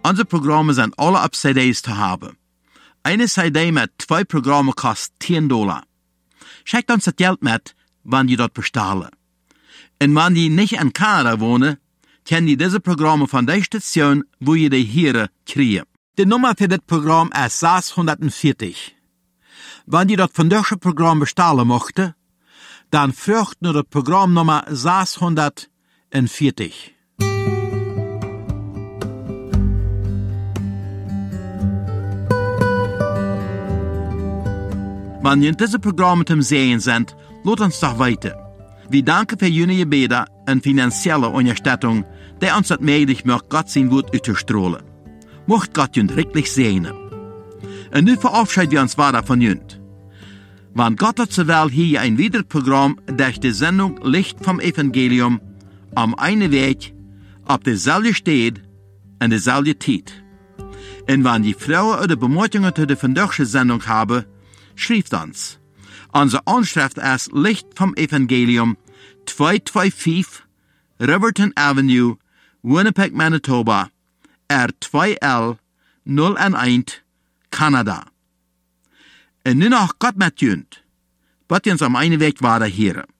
Unsere Programme sind alle auf CDs zu haben. Eine CD mit 2 Programmen kostet $10. Schickt uns das Geld mit, wenn ihr dort bestellen. Und wenn ihr nicht in Kanada wohnen, können ihr diese Programme von der Station, wo ihr die hier kriegen. Die Nummer für das Programm ist 640. Wenn ihr dort von diesem Programm bestellen möchtet, dann fragt nur das Programmnummer 640. Wenn ihr in diesem Programm mit dem Sehen sind, lasst uns doch weiter. Wir danken für Ihre Gebete und finanzielle Unterstützung, die uns das möglich macht, Gott sein Wort auszustrahlen. Mocht Gott uns wirklich segnen. Und nun verabschieden wir uns weiter von Ihnen. Wenn Gott hat zur Welt hier ein weiteres Programm durch die Sendung Licht vom Evangelium am einen Weg, auf derselben Stelle und derselben Zeit. Und wenn die Frauen oder Bemerkungen zu der vandaagse Sendung haben, schreibt uns. Unsere Anschrift ist Licht vom Evangelium, 225 Riverton Avenue, Winnipeg, Manitoba, R2L 011, Kanada. Und nun noch Gott mit Jünd. Wird uns am einen Weg weiter hören.